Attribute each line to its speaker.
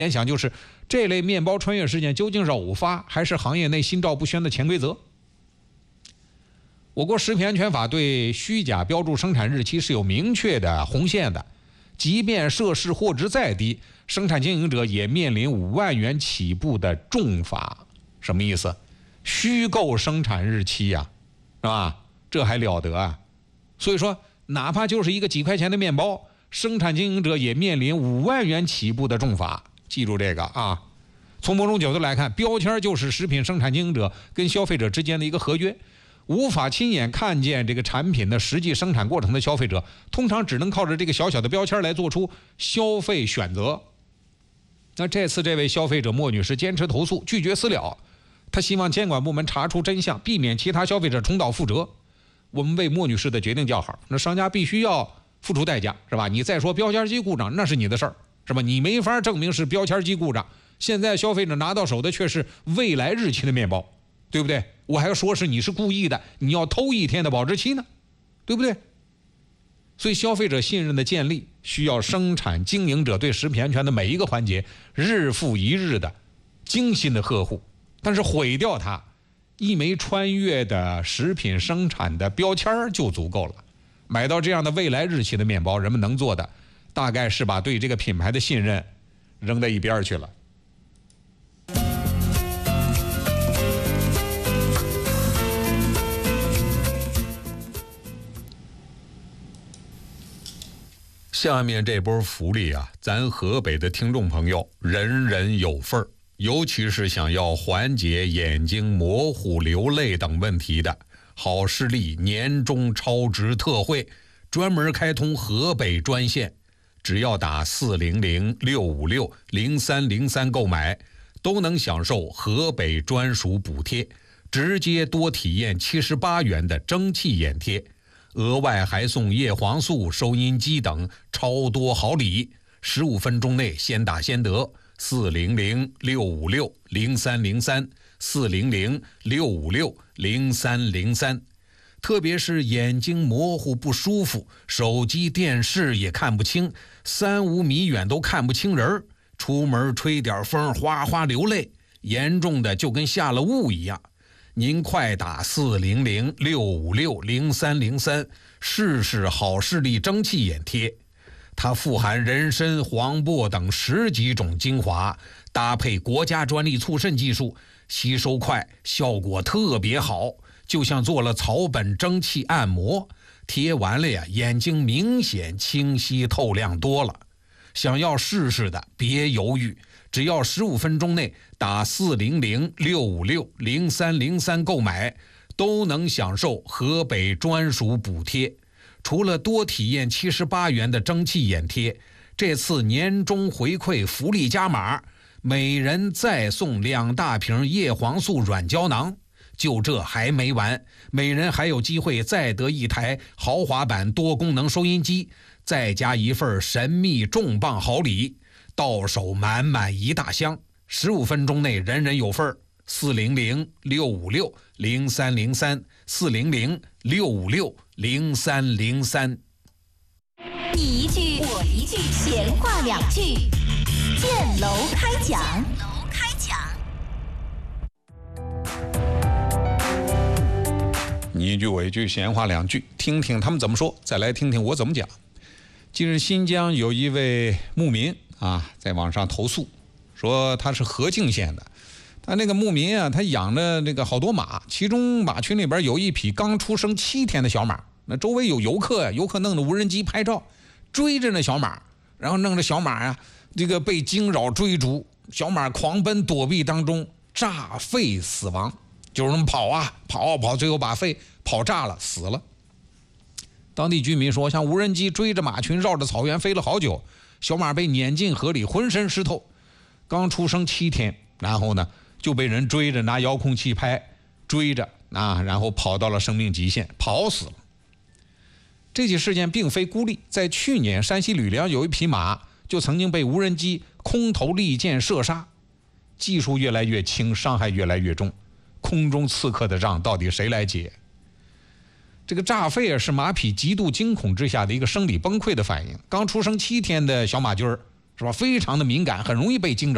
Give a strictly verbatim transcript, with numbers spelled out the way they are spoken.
Speaker 1: 联想就是这类面包穿越事件究竟是偶发，还是行业内心照不宣的潜规则？我国食品安全法对虚假标注生产日期是有明确的红线的，即便涉事货值再低，生产经营者也面临五万元起步的重罚。什么意思？虚构生产日期呀、啊，是吧？这还了得啊！所以说，哪怕就是一个几块钱的面包，生产经营者也面临五万元起步的重罚。记住这个啊！从某种角度来看，标签就是食品生产经营者跟消费者之间的一个合约。无法亲眼看见这个产品的实际生产过程的消费者，通常只能靠着这个小小的标签来做出消费选择。那这次这位消费者莫女士坚持投诉，拒绝私了，她希望监管部门查出真相，避免其他消费者重蹈覆辙。我们为莫女士的决定叫好，那商家必须要付出代价，是吧？你再说标签机故障，那是你的事儿，是吧？你没法证明是标签机故障。现在消费者拿到手的却是未来日期的面包，对不对？我还要说是你是故意的，你要偷一天的保质期呢，对不对？所以消费者信任的建立需要生产经营者对食品安全的每一个环节日复一日的精心的呵护，但是毁掉它一枚穿越的食品生产的标签就足够了。买到这样的未来日期的面包，人们能做的大概是把对这个品牌的信任扔在一边去了。下面这波福利啊，咱河北的听众朋友人人有份儿，尤其是想要缓解眼睛模糊、流泪等问题的，好视力年终超值特惠，专门开通河北专线，只要打四零零六五六零三零三购买，都能享受河北专属补贴，直接多体验七十八元的蒸汽眼贴。额外还送叶黄素、收音机等超多好礼，十五分钟内先打先得。四零零六五六零三零三，四零零六五六零三零三。特别是眼睛模糊不舒服，手机、电视也看不清，三五米远都看不清人，出门吹点风，哗哗流泪，严重的就跟下了雾一样。您快打四零零六五六零三零三试试好视力蒸汽眼贴，它富含人参、黄柏等十几种精华，搭配国家专利促渗技术，吸收快，效果特别好，就像做了草本蒸汽按摩，贴完了呀，眼睛明显清晰透亮多了。想要试试的别犹豫，只要十五分钟内打四零零六五六零三零三购买，都能享受河北专属补贴。除了多体验七十八元的蒸汽眼贴，这次年终回馈福利加码，每人再送两大瓶叶黄素软胶囊。就这还没完，每人还有机会再得一台豪华版多功能收音机，再加一份神秘重磅好礼，到手满满一大箱。十五分钟内人人有份。四零零六五六零三零三，四零零六五六零三零三。
Speaker 2: 你一句我一句，闲话两句，建楼开讲。楼开讲。
Speaker 1: 你一句我一句，闲话两句，听听他们怎么说，再来听听我怎么讲。近日新疆有一位牧民啊，在网上投诉，说他是河静县的，他那个牧民啊，他养着那个好多马，其中马群里边有一匹刚出生七天的小马，那周围有游客，游客弄着无人机拍照，追着那小马，然后弄着小马啊，这个被惊扰追逐，小马狂奔躲避当中炸肺死亡，就是那么跑啊跑啊跑，最后把肺跑炸了，死了。当地居民说，像无人机追着马群绕着草原飞了好久，小马被撵进河里，浑身湿透，刚出生七天，然后呢就被人追着拿遥控器拍，追着啊，然后跑到了生命极限，跑死了。这起事件并非孤立，在去年山西吕梁有一匹马就曾经被无人机空投利箭射杀，技术越来越轻，伤害越来越重，空中刺客的仗到底谁来解？这个炸肺是马匹极度惊恐之下的一个生理崩溃的反应。刚出生七天的小马驹儿是吧，非常的敏感，很容易被惊扰。